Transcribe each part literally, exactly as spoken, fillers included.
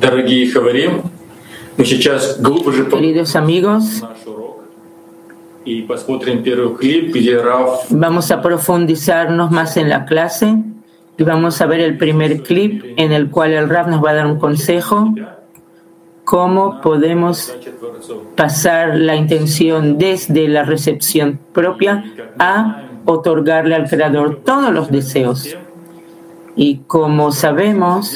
Queridos amigos, vamos a profundizarnos más en la clase y vamos a ver el primer clip en el cual el Rav nos va a dar un consejo cómo podemos pasar la intención desde la recepción propia a otorgarle al Creador todos los deseos. Y como sabemos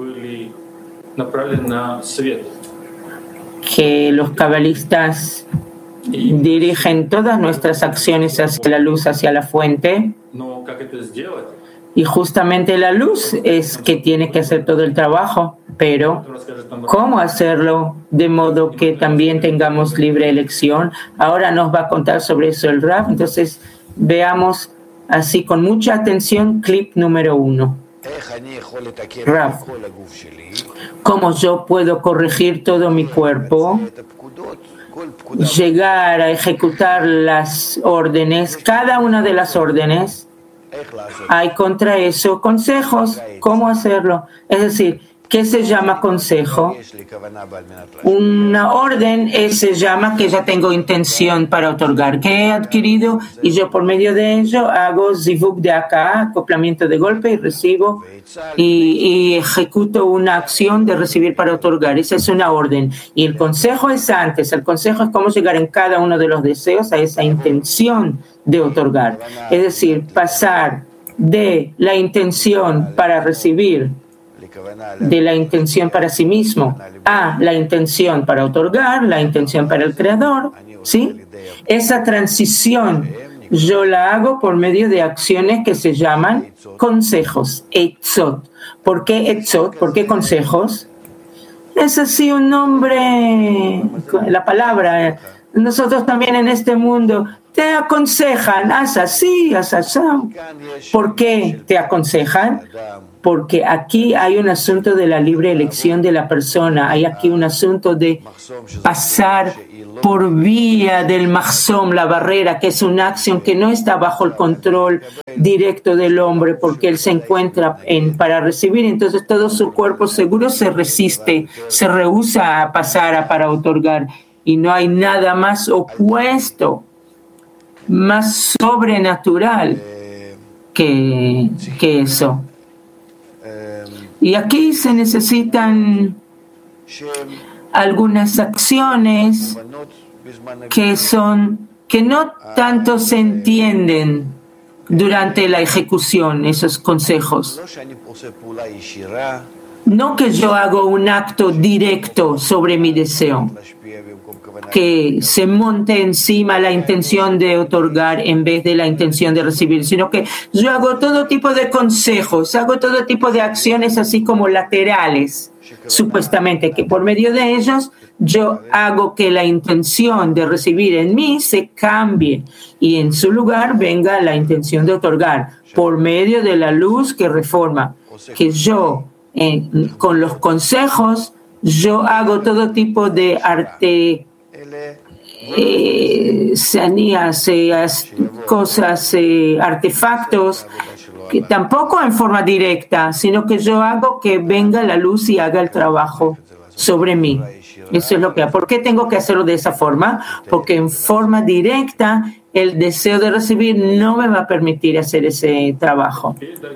que los cabalistas dirigen todas nuestras acciones hacia la luz, hacia la fuente, y justamente la luz es que tiene que hacer todo el trabajo, pero ¿cómo hacerlo de modo que también tengamos libre elección? Ahora nos va a contar sobre eso el Rav, entonces veamos así con mucha atención clip número uno. Rav, ¿cómo yo puedo corregir todo mi cuerpo, llegar a ejecutar las órdenes, cada una de las órdenes? Hay contra eso consejos, ¿cómo hacerlo? Es decir, ¿qué se llama consejo? Una orden es, se llama que ya tengo intención para otorgar, que he adquirido y yo por medio de ello hago zivug de acá, acoplamiento de golpe y recibo y, y ejecuto una acción de recibir para otorgar. Esa es una orden. Y el consejo es antes, el consejo es cómo llegar en cada uno de los deseos a esa intención de otorgar. Es decir, pasar de la intención para recibir, de la intención para sí mismo a la intención para otorgar, la intención para el Creador, ¿sí? Esa transición yo la hago por medio de acciones que se llaman consejos, etzot. ¿Por qué etzot? ¿Por qué consejos? Es así un nombre, la palabra. Nosotros también en este mundo te aconsejan, haz así, haz así. ¿Por qué te aconsejan? Porque aquí hay un asunto de la libre elección de la persona, hay aquí un asunto de pasar por vía del mahzom, la barrera, que es una acción que no está bajo el control directo del hombre, porque él se encuentra en, para recibir, entonces todo su cuerpo seguro se resiste, se rehúsa a pasar a, para otorgar, y no hay nada más opuesto, más sobrenatural que, que eso. Y aquí se necesitan algunas acciones que son que no tanto se entienden durante la ejecución, esos consejos. No que yo hago un acto directo sobre mi deseo, que se monte encima la intención de otorgar en vez de la intención de recibir, sino que yo hago todo tipo de consejos, hago todo tipo de acciones así como laterales, supuestamente, que por medio de ellos yo hago que la intención de recibir en mí se cambie y en su lugar venga la intención de otorgar por medio de la luz que reforma, que yo eh, con los consejos yo hago todo tipo de arte Eh, sanías, eh, cosas, eh, artefactos, que tampoco en forma directa, sino que yo hago que venga la luz y haga el trabajo sobre mí. Eso es lo que. ¿Por qué tengo que hacerlo de esa forma? Porque en forma directa el deseo de recibir no me va a permitir hacer ese trabajo.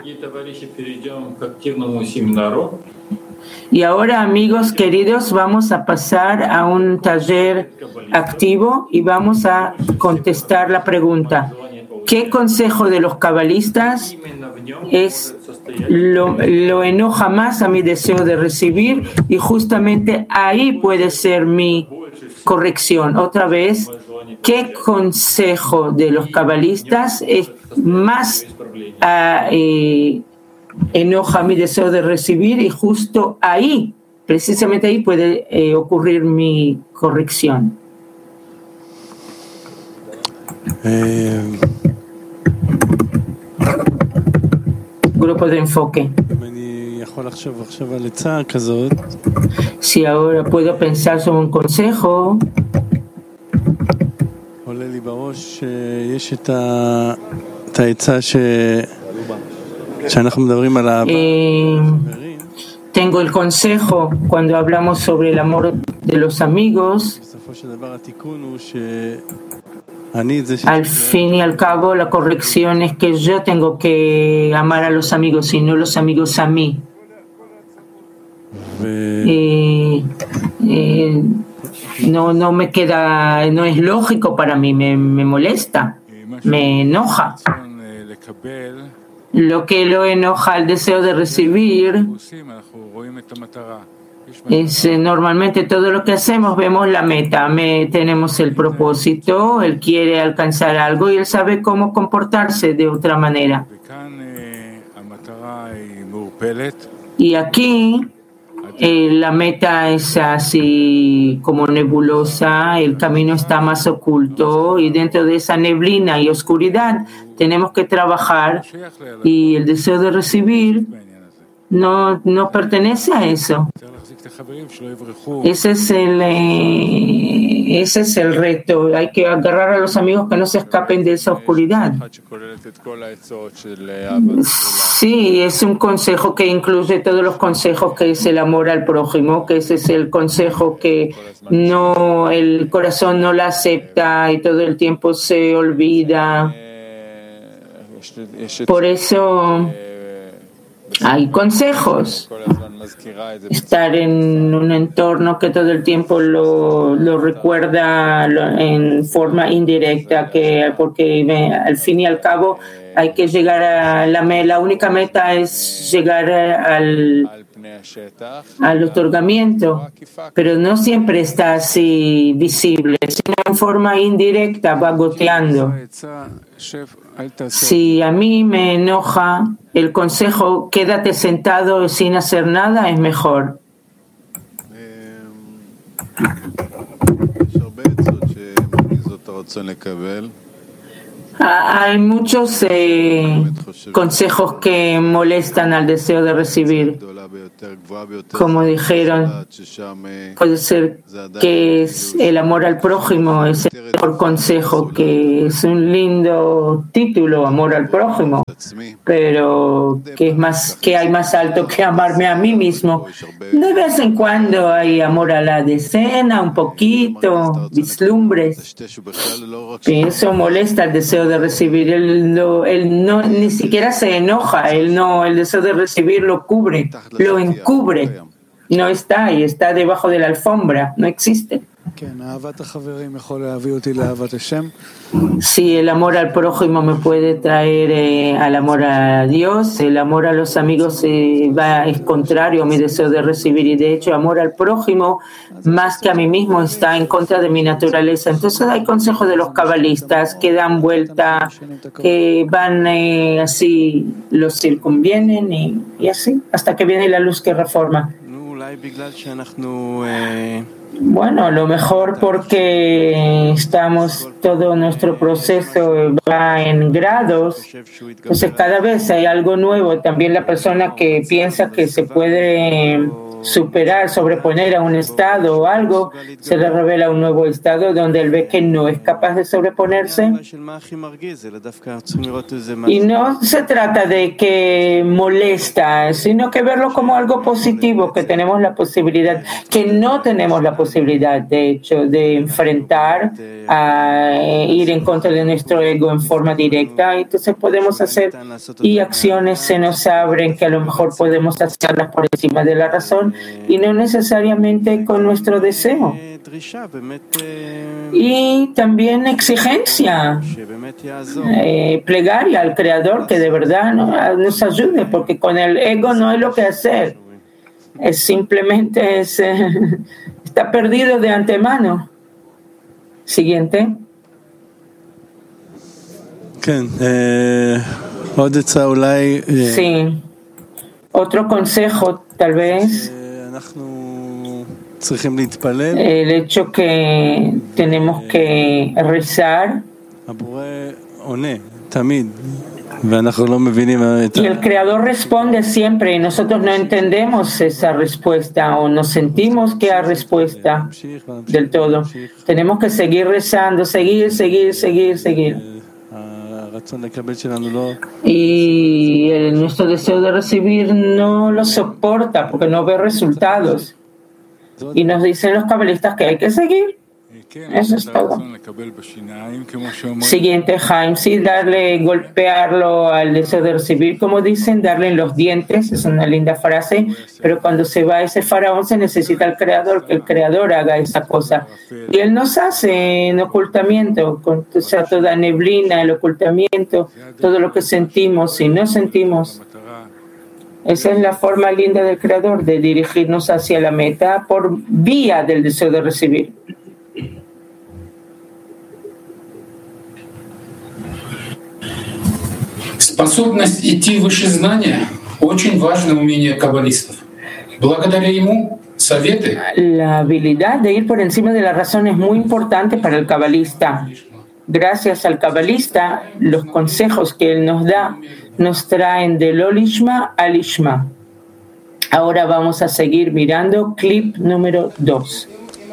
Y ahora, amigos queridos, vamos a pasar a un taller activo y vamos a contestar la pregunta: ¿qué consejo de los cabalistas es lo, lo enoja más a mi deseo de recibir? Y justamente ahí puede ser mi corrección. Otra vez, ¿qué consejo de los cabalistas es más uh, eh, enoja mi deseo de recibir? Y justo ahí, precisamente ahí puede eh, ocurrir mi corrección. Eh, Grupo de enfoque. Si ahora puedo pensar sobre un consejo, eh, tengo el consejo cuando hablamos sobre el amor de los amigos. Al fin y al cabo, la corrección es que yo tengo que amar a los amigos y no los amigos a mí. Y, y no, no me queda, no es lógico para mí, me, me molesta, me enoja. Lo que lo enoja, el deseo de recibir, es eh, normalmente todo lo que hacemos, vemos la meta, me, tenemos el propósito, él quiere alcanzar algo y él sabe cómo comportarse de otra manera. Y aquí eh, la meta es así como nebulosa, el camino está más oculto y dentro de esa neblina y oscuridad tenemos que trabajar y el deseo de recibir no, no pertenece a eso. Ese es el eh, ese es el reto. Hay que agarrar a los amigos que no se escapen de esa oscuridad. Sí, es un consejo que incluye todos los consejos, que es el amor al prójimo, que ese es el consejo que no el corazón no la acepta y todo el tiempo se olvida. Por eso hay consejos. Estar en un entorno que todo el tiempo lo, lo recuerda lo, en forma indirecta, que porque me, al fin y al cabo hay que llegar a la meta. La única meta es llegar al, al otorgamiento, pero no siempre está así visible, sino en forma indirecta, va goteando. Si a mí me enoja el consejo, quédate sentado sin hacer nada, es mejor. Hay muchos eh, consejos que molestan al deseo de recibir. Como dijeron, puede ser que es el amor al prójimo es el mejor consejo, que es un lindo título, amor al prójimo, pero que es más, que hay más alto que amarme a mí mismo. De vez en cuando hay amor a la decena, un poquito, vislumbres. Y eso molesta el deseo de recibir. Él, no, él no, ni siquiera se enoja, él no, el deseo de recibir lo cubre, lo encubre. No está ahí, está debajo de la alfombra, no existe. Sí, el amor al prójimo me puede traer eh, al amor a Dios. El amor a los amigos eh, va, es contrario a mi deseo de recibir, y de hecho amor al prójimo más que a mí mismo está en contra de mi naturaleza. Entonces hay consejos de los cabalistas que dan vuelta, que van eh, así, los circunvienen y, y así, hasta que viene la luz que reforma. Bueno, a lo mejor porque estamos, todo nuestro proceso va en grados, entonces cada vez hay algo nuevo. También la persona que piensa que se puede superar, sobreponer a un estado o algo, se le revela un nuevo estado donde él ve que no es capaz de sobreponerse. Y no se trata de que molesta, sino que verlo como algo positivo, que tenemos la posibilidad, que no tenemos la posibilidad, de hecho, de enfrentar, a ir en contra de nuestro ego en forma directa. Entonces podemos hacer, y acciones se nos abren que a lo mejor podemos hacerlas por encima de la razón, y no necesariamente con nuestro deseo. Y también exigencia, eh, plegaria al Creador que de verdad nos, nos ayude, porque con el ego no hay lo que hacer. Es simplemente es, eh, está perdido de antemano. Siguiente. Sí. Otro consejo, tal vez. El hecho que tenemos que rezar. Y el Creador responde siempre y nosotros no entendemos esa respuesta o nos sentimos que hay respuesta del todo. Tenemos que seguir rezando, seguir, seguir, seguir, seguir. y el, nuestro deseo de recibir no lo soporta porque no ve resultados. Y nos dicen los cabalistas que hay que seguir. Eso es todo. Siguiente, Jaime, sí, darle, golpearlo al deseo de recibir, como dicen, darle en los dientes, es una linda frase, pero cuando se va ese faraón se necesita el creador, que el creador haga esa cosa. Y él nos hace en ocultamiento, con o sea, toda neblina, el ocultamiento, todo lo que sentimos y no sentimos. Esa es la forma linda del creador, de dirigirnos hacia la meta por vía del deseo de recibir. Способность идти выше знания – очень важное умение каббалистов. Благодаря ему советы. La habilidad de ir por encima de la razón es muy importante para el cabalista. Gracias al cabalista, los consejos que él nos da nos traen del Olishma al Ishma. Ahora vamos a seguir mirando clip número dos.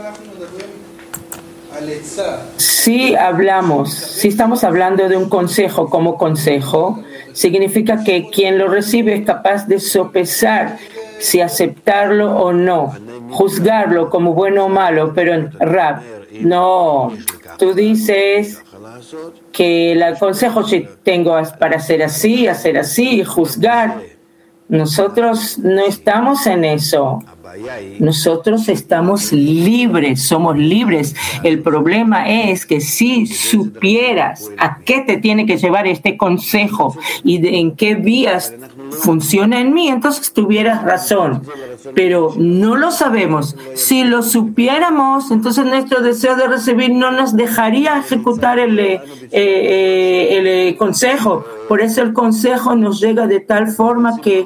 Si hablamos, si estamos hablando de un consejo como consejo, significa que quien lo recibe es capaz de sopesar si aceptarlo o no, juzgarlo como bueno o malo, pero en Rab, no, tú dices que el consejo que tengo es para hacer así, hacer así, juzgar. Nosotros no estamos en eso. Nosotros estamos libres, somos libres. El problema es que si supieras a qué te tiene que llevar este consejo y de, en qué vías funciona en mí, entonces tuvieras razón. Pero no lo sabemos. Si lo supiéramos, entonces nuestro deseo de recibir no nos dejaría ejecutar el, eh, eh, el eh, consejo. Por eso el consejo nos llega de tal forma que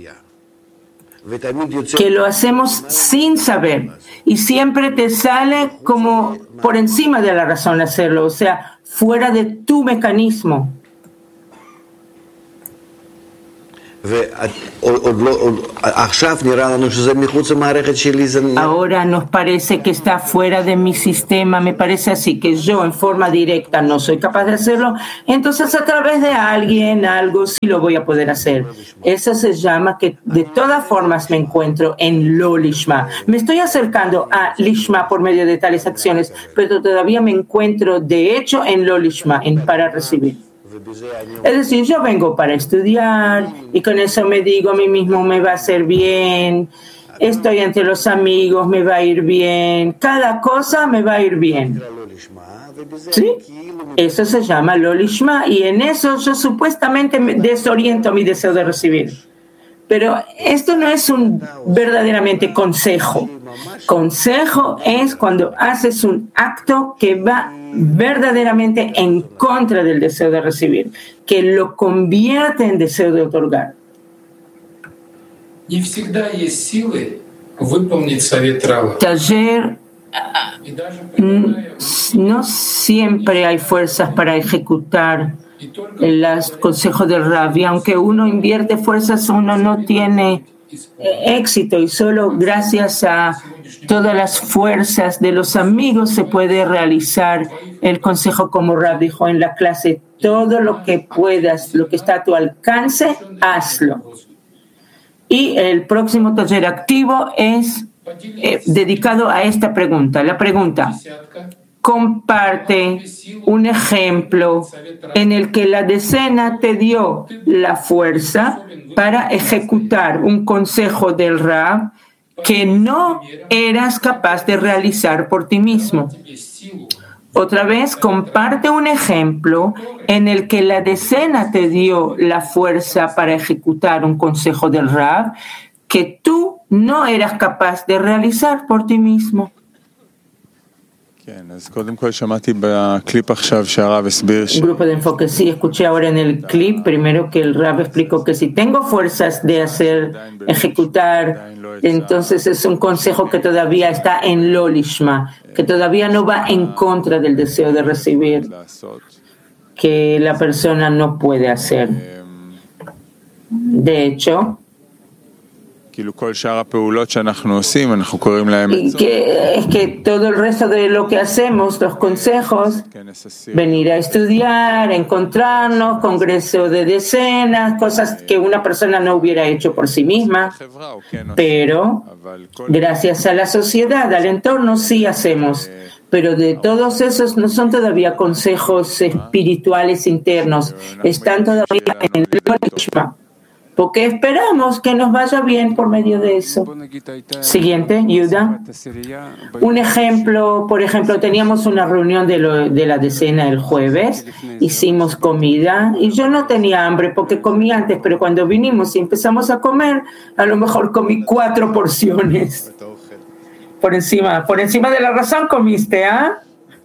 que lo hacemos sin saber y siempre te sale como por encima de la razón hacerlo, o sea, fuera de tu mecanismo. Ahora nos parece que está fuera de mi sistema, me parece así, que yo en forma directa no soy capaz de hacerlo, entonces a través de alguien, algo, sí lo voy a poder hacer. Eso se llama que de todas formas me encuentro en lo lishma. Me estoy acercando a lishma por medio de tales acciones, pero todavía me encuentro de hecho en lo lishma, en para recibir. Es decir, yo vengo para estudiar y con eso me digo a mí mismo me va a hacer bien, estoy entre los amigos, me va a ir bien, cada cosa me va a ir bien. ¿Sí? Eso se llama lo lishma y en eso yo supuestamente me desoriento mi deseo de recibir. Pero esto no es un verdaderamente consejo. Consejo es cuando haces un acto que va verdaderamente en contra del deseo de recibir, que lo convierte en deseo de otorgar. Taller, no siempre hay fuerzas para ejecutar los consejos del Rav, y aunque uno invierte fuerzas, uno no tiene éxito y solo gracias a todas las fuerzas de los amigos se puede realizar el consejo, como Rav dijo en la clase, todo lo que puedas, lo que está a tu alcance, hazlo. Y el próximo taller activo es eh, dedicado a esta pregunta. La pregunta: comparte un ejemplo en el que la decena te dio la fuerza para ejecutar un consejo del Rav que no eras capaz de realizar por ti mismo. Otra vez, comparte un ejemplo en el que la decena te dio la fuerza para ejecutar un consejo del Rav que tú no eras capaz de realizar por ti mismo. Un grupo de enfoque. Sí, escuché ahora en el clip primero que el Rav explicó que si tengo fuerzas de hacer, ejecutar, entonces es un consejo que todavía está en lo lishma, que todavía no va en contra del deseo de recibir, que la persona no puede hacer. De hecho, Y que es que todo el resto de lo que hacemos, los consejos, venir a estudiar, encontrarnos, congreso de decenas, cosas que una persona no hubiera hecho por sí misma, pero gracias a la sociedad, al entorno, sí hacemos. Pero de todos esos no son todavía consejos espirituales internos, están todavía en el Lishma, porque esperamos que nos vaya bien por medio de eso. Siguiente, Yuda. Un ejemplo, por ejemplo, teníamos una reunión de, lo, de la decena el jueves, hicimos comida y yo no tenía hambre porque comí antes, pero cuando vinimos y empezamos a comer, a lo mejor comí cuatro porciones. Por encima, por encima de la razón comiste, ¿ah?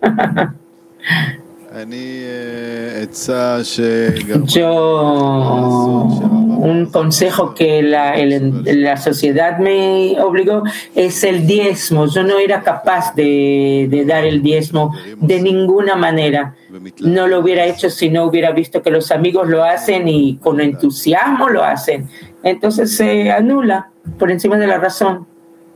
Yo, un consejo que la, el, la sociedad me obligó es el diezmo. Yo no era capaz de, de dar el diezmo de ninguna manera. No lo hubiera hecho si no hubiera visto que los amigos lo hacen y con entusiasmo lo hacen. Entonces se anula por encima de la razón.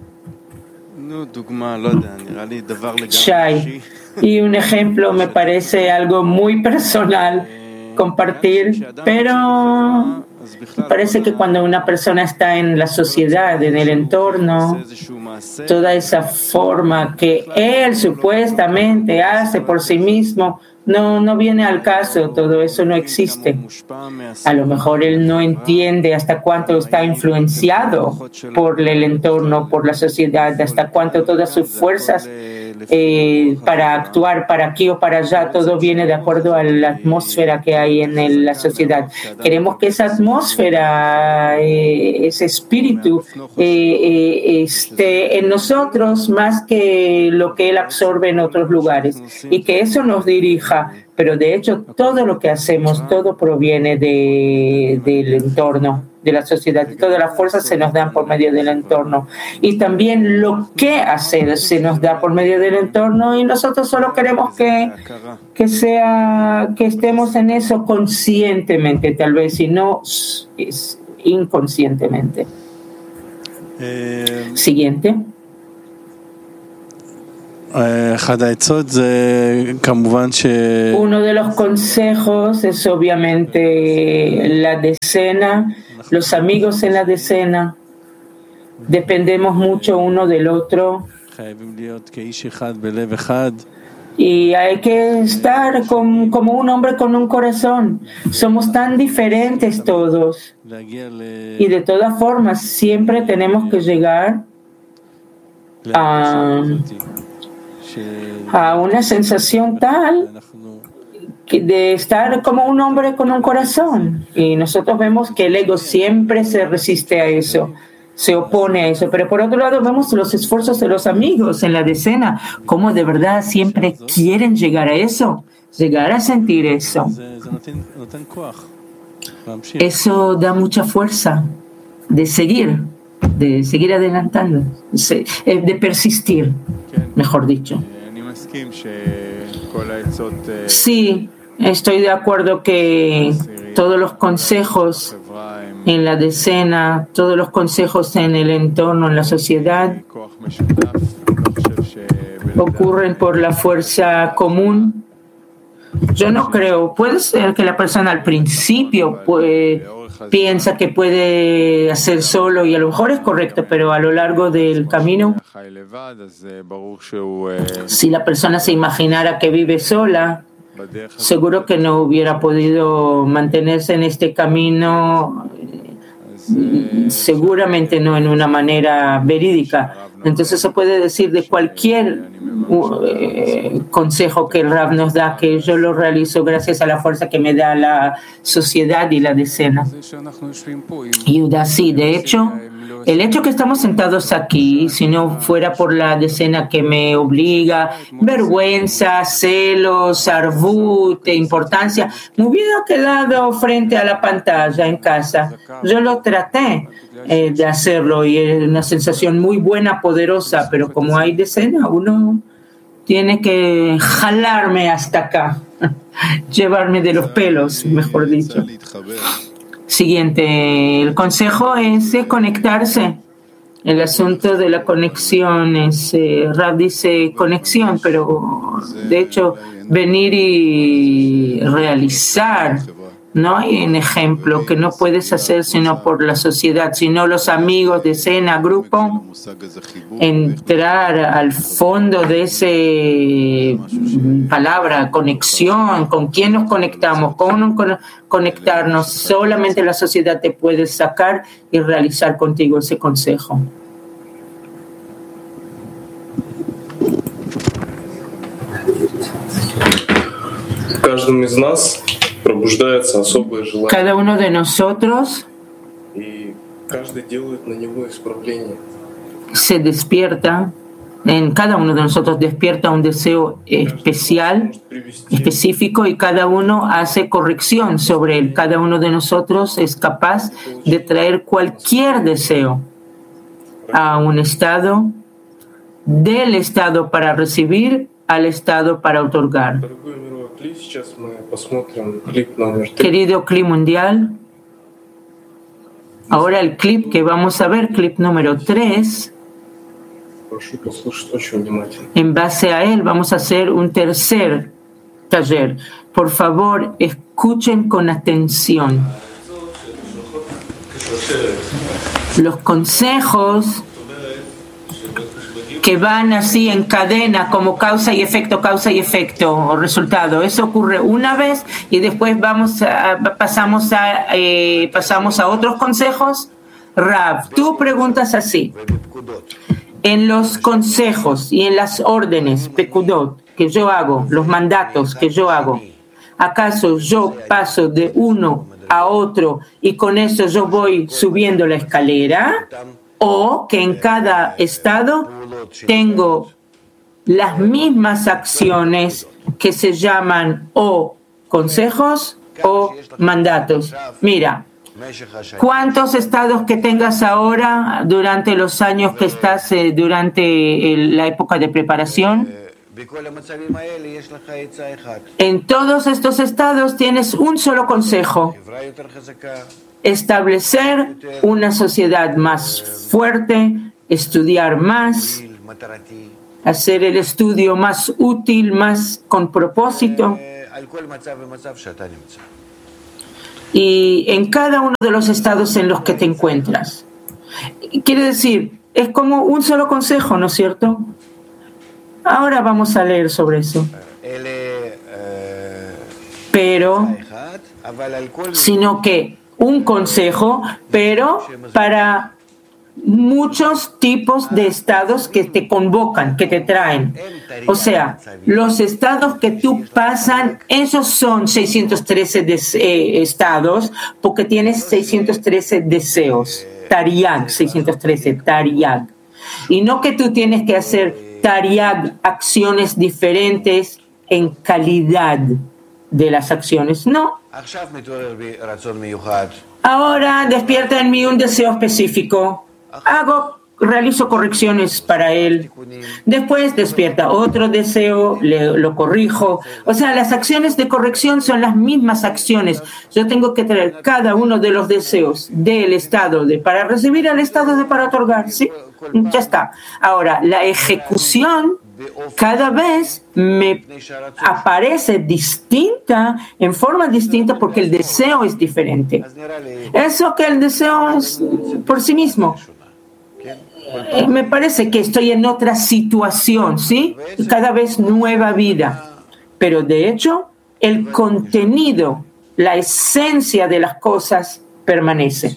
Shai. Y un ejemplo me parece algo muy personal compartir, pero me parece que cuando una persona está en la sociedad, en el entorno, toda esa forma que él supuestamente hace por sí mismo, no, no viene al caso, todo eso no existe. A lo mejor él no entiende hasta cuánto está influenciado por el entorno, por la sociedad, hasta cuánto todas sus fuerzas eh, para actuar para aquí o para allá, todo viene de acuerdo a la atmósfera que hay en el, la sociedad. Queremos que esa atmósfera, eh, ese espíritu eh, eh, esté en nosotros más que lo que él absorbe en otros lugares y que eso nos dirija. Pero de hecho todo lo que hacemos, todo proviene de, del entorno, de la sociedad, y todas las fuerzas se nos dan por medio del entorno. Y también lo que hacer se nos da por medio del entorno y nosotros solo queremos que, que, sea, que estemos en eso conscientemente, tal vez, y no es inconscientemente. Eh... Siguiente. Uno de los consejos es obviamente la decena, los amigos en la decena. Dependemos mucho uno del otro. Y hay que estar con, como un hombre con un corazón. Somos tan diferentes todos. Y de todas formas, siempre tenemos que llegar a... a una sensación tal de estar como un hombre con un corazón. Y nosotros vemos que el ego siempre se resiste a eso, se opone a eso. Pero por otro lado vemos los esfuerzos de los amigos en la decena, cómo de verdad siempre quieren llegar a eso, llegar a sentir eso. Eso da mucha fuerza de seguir, de seguir adelantando, de persistir, mejor dicho. Sí, estoy de acuerdo que todos los consejos en la decena, todos los consejos en el entorno, en la sociedad, ocurren por la fuerza común. Yo no creo, puede ser que la persona al principio puede, piensa que puede hacer solo y a lo mejor es correcto, pero a lo largo del camino, si la persona se imaginara que vive sola, seguro que no hubiera podido mantenerse en este camino, seguramente no en una manera verídica. Entonces se puede decir de cualquier eh, consejo que el Rav nos da, que yo lo realizo gracias a la fuerza que me da la sociedad y la decena. Yuda, sí, de hecho, el hecho que estamos sentados aquí, si no fuera por la decena que me obliga, vergüenza, celos, arvut, importancia, me hubiera quedado frente a la pantalla en casa. Yo lo traté eh, de hacerlo y es una sensación muy buena, poderosa, pero como hay decena, uno tiene que jalarme hasta acá, llevarme de los pelos, mejor dicho. Siguiente, el consejo es conectarse El asunto de la conexión es, eh, Rav dice conexión, pero de hecho venir y realizar, no hay un ejemplo que no puedes hacer sino por la sociedad, sino los amigos de cena, grupo, entrar al fondo de ese palabra, conexión, con quién nos conectamos, cómo conectarnos, solamente la sociedad te puede sacar y realizar contigo ese consejo. Cada uno de nosotros se despierta, en cada uno de nosotros despierta un deseo especial, específico, y cada uno hace corrección sobre él. Cada uno de nosotros es capaz de traer cualquier deseo a un estado, del estado para recibir al estado para otorgar. Querido clip mundial, ahora el clip que vamos a ver, clip número tres, en base a él vamos a hacer un tercer taller. Por favor, escuchen con atención. Los consejos que van así en cadena como causa y efecto, causa y efecto o resultado. Eso ocurre una vez y después vamos a, pasamos, a, eh, pasamos a otros consejos. Rav, tú preguntas así. En los consejos y en las órdenes, pekudot, que yo hago, los mandatos que yo hago, ¿acaso yo paso de uno a otro y con eso yo voy subiendo la escalera? ¿O que en cada estado tengo las mismas acciones que se llaman o consejos o mandatos? Mira, ¿cuántos estados que tengas ahora durante los años que estás eh, durante el, la época de preparación? En todos estos estados tienes un solo consejo: establecer una sociedad más fuerte, estudiar más, hacer el estudio más útil, más con propósito. Y en cada uno de los estados en los que te encuentras. Quiere decir, es como un solo consejo, ¿no es cierto? Ahora vamos a leer sobre eso. Pero, sino que un consejo, pero para muchos tipos de estados que te convocan, que te traen. O sea, los estados que tú pasan, esos son seiscientos trece des, eh, estados, porque tienes seiscientos trece deseos. Tariag, seiscientos trece, Tariag. Y no que tú tienes que hacer Tariag, acciones diferentes en calidad de las acciones. No. Ahora despierta en mí un deseo específico. Hago, realizo correcciones para él. Después despierta otro deseo, le, lo corrijo. O sea, las acciones de corrección son las mismas acciones. Yo tengo que traer cada uno de los deseos del estado de para recibir al estado de para otorgar. ¿Sí? Ya está. Ahora, la ejecución cada vez me aparece distinta, en forma distinta, porque el deseo es diferente. Eso que el deseo es por sí mismo. Eh, me parece que estoy en otra situación, ¿sí? Cada vez nueva vida. Pero de hecho, el contenido, la esencia de las cosas permanece.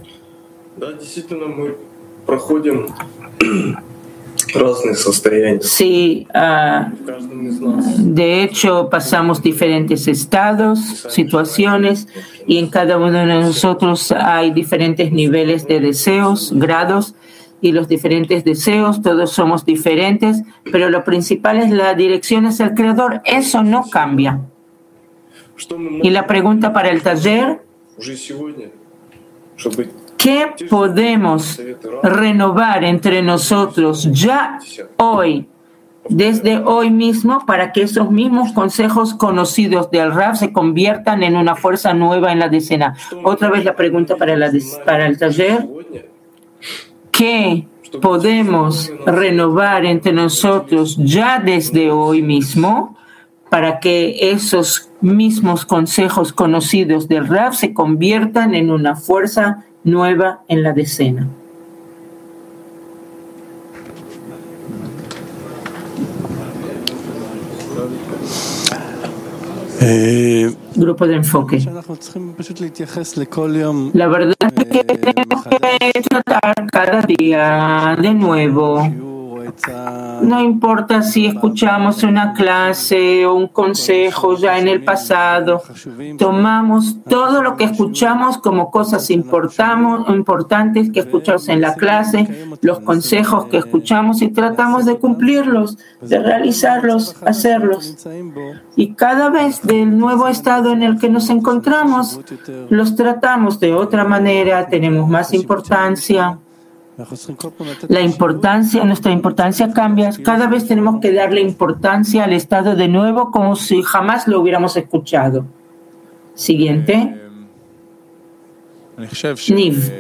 Sí, uh, de hecho pasamos diferentes estados, situaciones, y en cada uno de nosotros hay diferentes niveles de deseos, grados, y los diferentes deseos, todos somos diferentes, pero lo principal es la dirección hacia el Creador. Eso no cambia. Y la pregunta para el taller: ¿qué podemos renovar entre nosotros ya hoy, desde hoy mismo, para que esos mismos consejos conocidos del Rav se conviertan en una fuerza nueva en la decena? Otra vez la pregunta para, la, para el taller: que podemos renovar entre nosotros ya desde hoy mismo para que esos mismos consejos conocidos del Rav se conviertan en una fuerza nueva en la decena. Grupo de enfoque. La verdad es que tenemos que tratar cada día de nuevo. No importa si escuchamos una clase o un consejo ya en el pasado, tomamos todo lo que escuchamos como cosas importantes que escuchamos en la clase, los consejos que escuchamos y tratamos de cumplirlos, de realizarlos, hacerlos. Y cada vez del nuevo estado en el que nos encontramos, los tratamos de otra manera, tenemos más importancia. La importancia, nuestra importancia cambia. Cada vez tenemos que darle importancia al estado de nuevo como si jamás lo hubiéramos escuchado. Siguiente. Niv.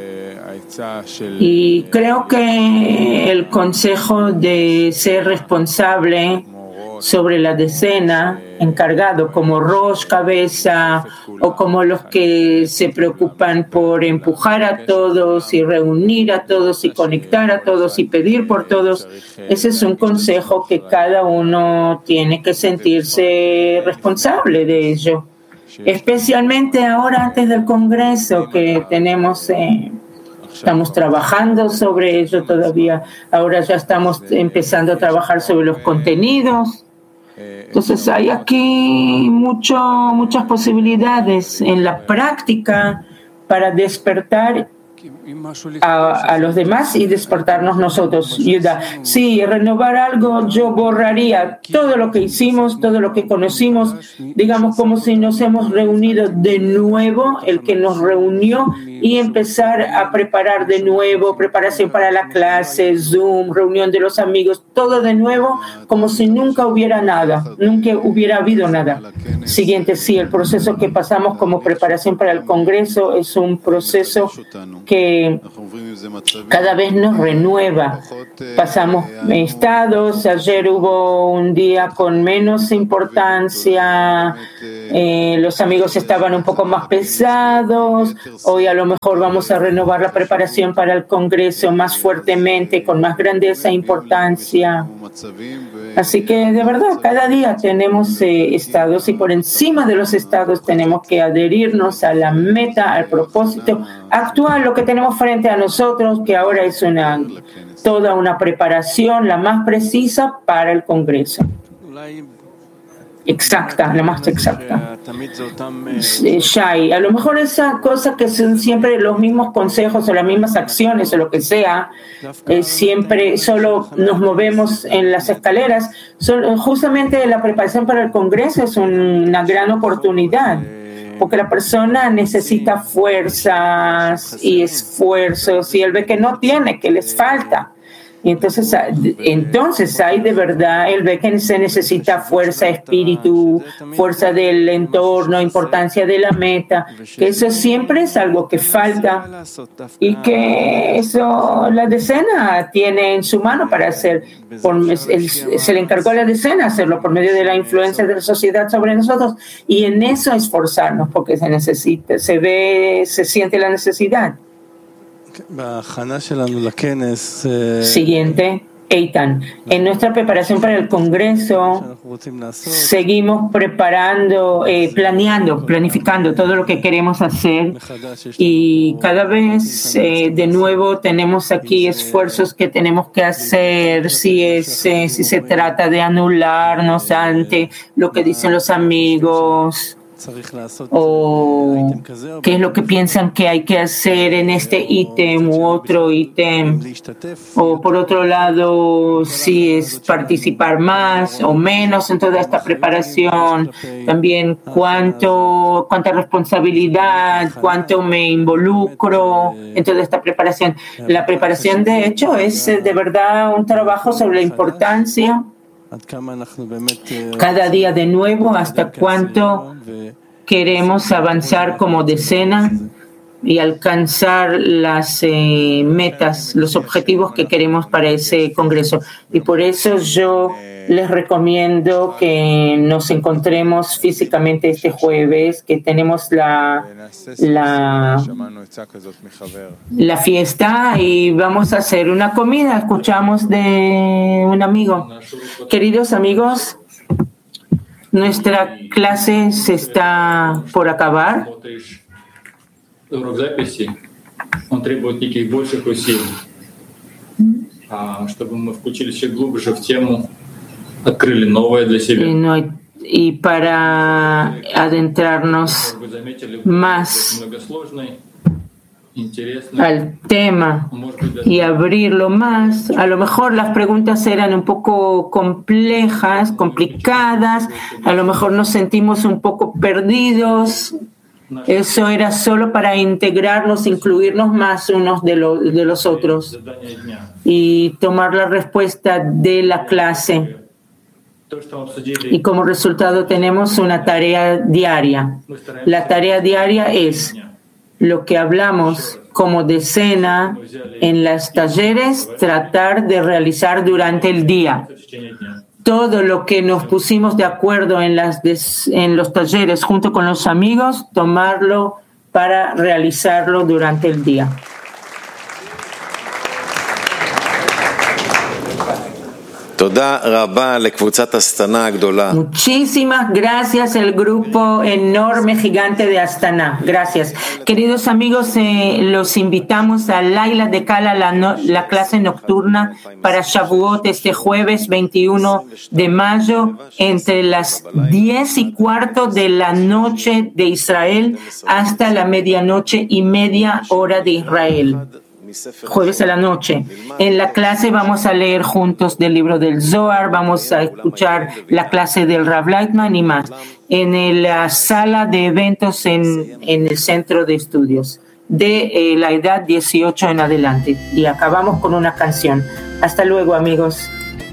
Y creo que el consejo de ser responsable sobre la decena, encargado como Rosh, cabeza, o como los que se preocupan por empujar a todos y reunir a todos y conectar a todos y pedir por todos, ese es un consejo que cada uno tiene que sentirse responsable de ello. Especialmente ahora antes del Congreso que tenemos... Eh, Estamos trabajando sobre ello todavía. Ahora ya estamos empezando a trabajar sobre los contenidos. Entonces hay aquí mucho, muchas posibilidades en la práctica para despertar a, a los demás y despertarnos nosotros. Yuda, sí, renovar algo, yo borraría todo lo que hicimos, todo lo que conocimos, digamos como si nos hemos reunido de nuevo, el que nos reunió, y empezar a preparar de nuevo, preparación para la clase, Zoom, reunión de los amigos, todo de nuevo, como si nunca hubiera nada, nunca hubiera habido nada. Siguiente, sí, el proceso que pasamos como preparación para el Congreso es un proceso que cada vez nos renueva. Pasamos estados, ayer hubo un día con menos importancia, eh, los amigos estaban un poco más pesados, hoy a lo mejor vamos a renovar la preparación para el Congreso más fuertemente, con más grandeza e importancia. Así que de verdad, cada día tenemos eh, estados y por encima de los estados tenemos que adherirnos a la meta, al propósito actual, lo que tenemos frente a nosotros, que ahora es una toda una preparación, la más precisa para el Congreso. Exacta, la más exacta. Shai, a lo mejor esa cosa que son siempre los mismos consejos o las mismas acciones o lo que sea, eh, siempre solo nos movemos en las escaleras. Son, justamente la preparación para el Congreso es una gran oportunidad, porque la persona necesita fuerzas y esfuerzos y él ve que no tiene, que les falta. Y entonces, entonces hay de verdad, él ve que se necesita fuerza, espíritu, fuerza del entorno, importancia de la meta, que eso siempre es algo que falta y que eso la decena tiene en su mano para hacer, por, él, se le encargó a la decena hacerlo por medio de la influencia de la sociedad sobre nosotros y en eso esforzarnos porque se necesita, se ve, se siente la necesidad. Siguiente, Eitan. En nuestra preparación para el Congreso, seguimos preparando, eh, planeando, planificando todo lo que queremos hacer y cada vez eh, de nuevo tenemos aquí esfuerzos que tenemos que hacer si, es, eh, si se trata de anularnos ante lo que dicen los amigos. O qué es lo que piensan que hay que hacer en este ítem u otro ítem, o por otro lado si es participar más o menos en toda esta preparación, también cuánto, cuánta responsabilidad, cuánto me involucro en toda esta preparación. La preparación de hecho es de verdad un trabajo sobre la importancia cada día de nuevo, hasta cuánto queremos avanzar como decena y alcanzar las eh, metas, los objetivos que queremos para ese congreso. Y por eso yo les recomiendo que nos encontremos físicamente este jueves, que tenemos la, la, la fiesta y vamos a hacer una comida. Escuchamos de un amigo. Queridos amigos, nuestra clase se está por acabar. Урок записи, он требует неких больших усилий, чтобы мы включились еще глубже в тему, открыли новое для себя. Y, no hay, y para adentrarnos más al tema y abrirlo más, a lo mejor las preguntas eran un poco complejas, complicadas, a lo mejor nos sentimos un poco perdidos. Eso era solo para integrarnos, incluirnos más unos de, lo, de los otros y tomar la respuesta de la clase. Y como resultado tenemos una tarea diaria. La tarea diaria es lo que hablamos como decena en los talleres, tratar de realizar durante el día. Todo lo que nos pusimos de acuerdo en, las des, en los talleres junto con los amigos, tomarlo para realizarlo durante el día. Muchísimas gracias al grupo enorme, gigante de Astana. Gracias. Queridos amigos, eh, los invitamos a Laila de Kala, la, no, la clase nocturna para Shavuot este jueves veintiuno de mayo entre las diez y cuarto de la noche de Israel hasta la medianoche y media hora de Israel. Jueves a la noche. En la clase vamos a leer juntos del libro del Zohar, vamos a escuchar la clase del Rav Leitman y más. En la sala de eventos en, en el centro de estudios de eh, la edad dieciocho en adelante. Y acabamos con una canción. Hasta luego, amigos.